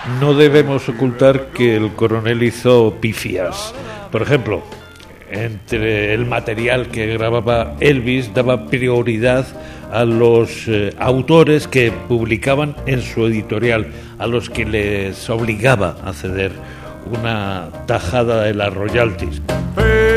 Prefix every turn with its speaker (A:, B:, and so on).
A: no debemos ocultar que el coronel hizo pifias. Por ejemplo, entre el material que grababa Elvis, daba prioridad a los autores que publicaban en su editorial, a los que les obligaba a ceder una tajada de las royalties.